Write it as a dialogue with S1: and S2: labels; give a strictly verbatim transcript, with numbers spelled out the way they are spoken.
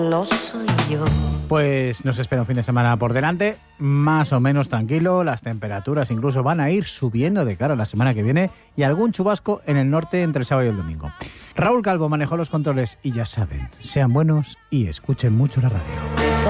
S1: No soy yo.
S2: Pues nos espera un fin de semana por delante, más o menos tranquilo. Las temperaturas incluso van a ir subiendo de cara a la semana que viene y algún chubasco en el norte entre el sábado y el domingo. Raúl Calvo manejó los controles y ya saben, sean buenos y escuchen mucho la radio.